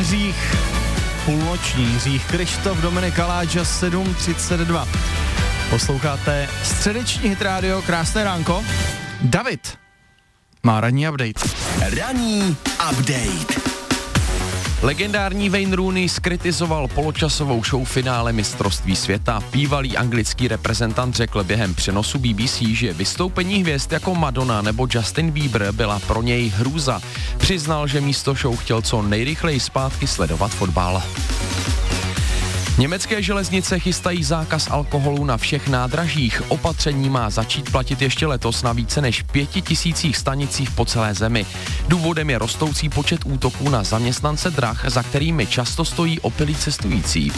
hřích, půlnoční hřích. Krištof, Dominik Kaláča, 7:32. Posloucháte středeční Hit Radio, krásné ránko. David má ranní update. Ranní update. Legendární Wayne Rooney zkritizoval poločasovou show finále mistrovství světa. Bývalý anglický reprezentant řekl během přenosu BBC, že vystoupení hvězd jako Madonna nebo Justin Bieber byla pro něj hrůza. Přiznal, že místo show chtěl co nejrychleji zpátky sledovat fotbal. Německé železnice chystají zákaz alkoholu na všech nádražích. Opatření má začít platit ještě letos na více než 5000 stanicích po celé zemi. Důvodem je rostoucí počet útoků na zaměstnance drah, za kterými často stojí opilí cestující.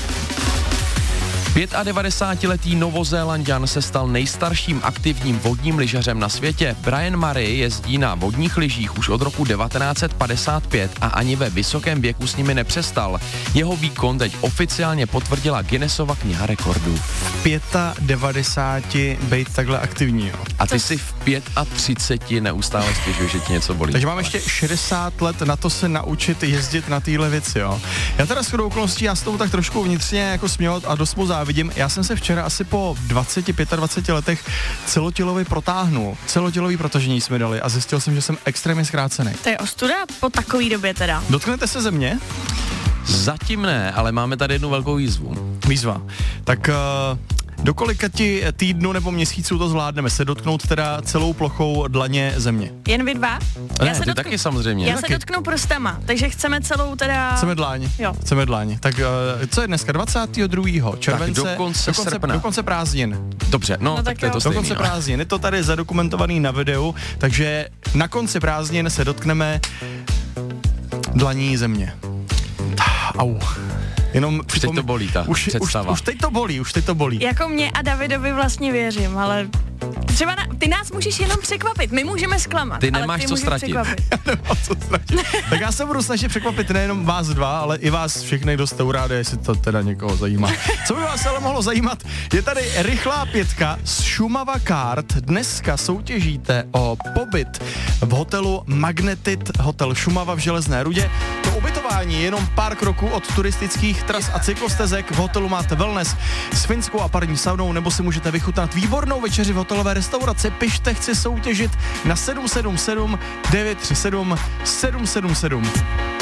95letý Novozélanďan se stal nejstarším aktivním vodním lyžařem na světě. Brian Murray jezdí na vodních lyžích už od roku 1955 a ani ve vysokém věku s nimi nepřestal. Jeho výkon teď oficiálně potvrdila Guinnessova kniha rekordů. 95 být takhle aktivní, jo. A ty si v 35 neustále stěžuješ, že ti něco bolí. Takže mám ještě 60 let na to se naučit jezdit na téhle věci, jo. Já teda shodou okolností, já s tomu tak trošku vnitřně jako směl a dost mu závidím. Já jsem se včera asi po 25 letech celotělově protáhnul. Celotělový protažení jsme dali a zjistil jsem, že jsem extrémně zkrácený. To je ostuda po takový době teda. Dotknete se země? Zatím ne, ale máme tady jednu velkou výzvu. Výzva. Tak do kolika týdnů nebo měsíců to zvládneme se dotknout teda celou plochou dlaně země? Jen vy dva? Ne, ty taky samozřejmě. Já se dotknu prstama, takže chceme celou teda... Chceme dláň. Jo. Chceme dláň. Tak co je dneska? 22. července? Tak do konce srpna. Do konce prázdnin. Dobře, no tak to je to Do stejný. konce prázdnin. Je to tady zadokumentovaný na videu, takže na konci prázdnin se dotkneme dlaní země. Au. Jenom Už teď to bolí ta představa. Už teď to bolí. Jako mě a Davidovi vlastně věřím, ale třeba ty nás můžeš jenom překvapit, my můžeme zklamat. Ty nemáš co ztratit. Tak já se budu snažit překvapit nejenom vás dva, ale i vás všechny, kdo jste u rádia, jestli to teda někoho zajímá. Co by vás ale mohlo zajímat, je tady rychlá 5 z Šumava Kart. Dneska soutěžíte o pobyt v hotelu Magnetit Hotel Šumava v Železné Rudě. To ubytování je jenom pár kroků od turistických tras a cyklostezek. V hotelu máte wellness s finskou a parní saunou, nebo si můžete vychutnat výbornou večeři v hotelové restauraci. Pište, chci soutěžit na 777 937 777.